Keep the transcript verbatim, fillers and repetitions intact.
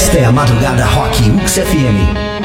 Esta é a Madrugada Rock U X F M.